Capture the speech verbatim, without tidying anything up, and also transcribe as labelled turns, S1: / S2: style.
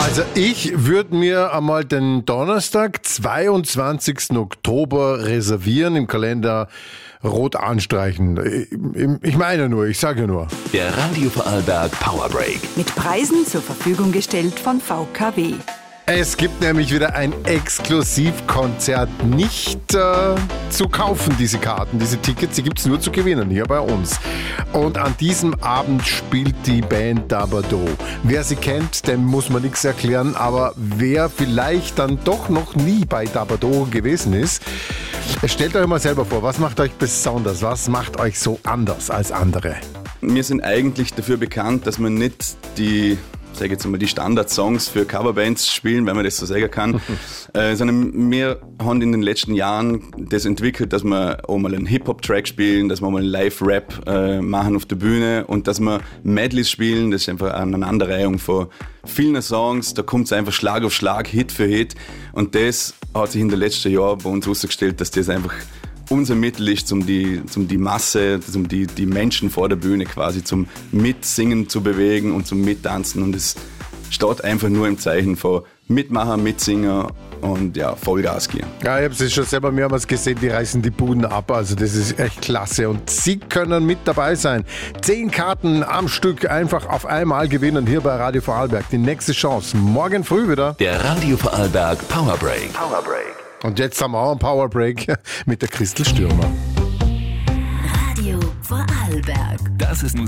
S1: Also ich würde mir einmal den Donnerstag, zweiundzwanzigsten Oktober reservieren, im Kalender rot anstreichen. Ich, ich meine nur, ich sage nur.
S2: Der Radio Vorarlberg Powerbreak.
S3: Mit Preisen zur Verfügung gestellt von V K W.
S1: Es gibt nämlich wieder ein Exklusivkonzert, nicht äh, zu kaufen, diese Karten, diese Tickets, die gibt es nur zu gewinnen, hier bei uns. Und an diesem Abend spielt die Band Dabado. Wer sie kennt, dem muss man nichts erklären, aber wer vielleicht dann doch noch nie bei Dabado gewesen ist, stellt euch mal selber vor, was macht euch besonders, was macht euch so anders als andere?
S4: Wir sind eigentlich dafür bekannt, dass man nicht die sage jetzt mal, die Standard-Songs für Coverbands spielen, wenn man das so sagen kann, äh, sondern wir haben in den letzten Jahren das entwickelt, dass wir auch mal einen Hip-Hop-Track spielen, dass wir mal einen Live-Rap äh, machen auf der Bühne und dass wir Medleys spielen, das ist einfach eine Aneinanderreihung von vielen Songs, da kommt es einfach Schlag auf Schlag, Hit für Hit und das hat sich in den letzten Jahren bei uns herausgestellt, dass das einfach unser Mittel ist, um die, um die Masse, um die, die Menschen vor der Bühne quasi zum Mitsingen zu bewegen und zum Mittanzen. Und es steht einfach nur im Zeichen von Mitmacher, Mitsinger und ja, Vollgas gehen.
S1: Ja, ich habe es schon selber mehrmals gesehen, die reißen die Buden ab. Also das ist echt klasse. Und Sie können mit dabei sein. Zehn Karten am Stück einfach auf einmal gewinnen hier bei Radio Vorarlberg. Die nächste Chance morgen früh wieder.
S2: Der Radio Vorarlberg Powerbreak. Powerbreak.
S1: Und jetzt haben wir auch einen Powerbreak mit der Christel Stürmer.
S3: Radio Vorarlberg.
S2: Das ist